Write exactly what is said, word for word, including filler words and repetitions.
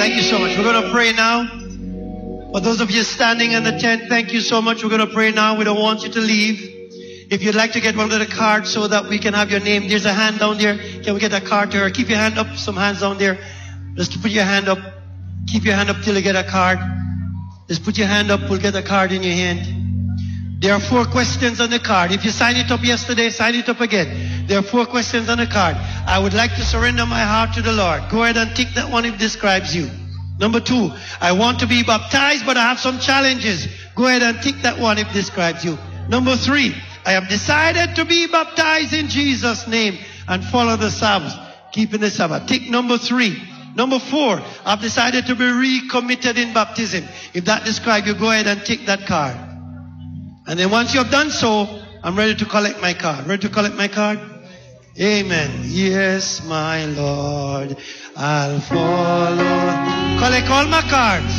Thank you so much. We're going to pray now. For those of you standing in the tent, thank you so much. We're going to pray now. We don't want you to leave. If you'd like to get one of the cards so that we can have your name, there's a hand down there. Can we get a card to her? Keep your hand up. Some hands down there. Just put your hand up. Keep your hand up till you get a card. Just put your hand up. We'll get a card in your hand. There are four questions on the card. If you signed it up yesterday, sign it up again. There are four questions on the card. I would like to surrender my heart to the Lord. Go ahead and tick that one if it describes you. Number two, I want to be baptized, but I have some challenges. Go ahead and tick that one if it describes you. Number three, I have decided to be baptized in Jesus' name and follow the Sabbath, keeping the Sabbath. Tick number three. Number four, I've decided to be recommitted in baptism. If that describes you, go ahead and tick that card. And then once you have done so, I'm ready to collect my card. Ready to collect my card? Amen. Yes, my Lord, I'll follow. Collect all my cards.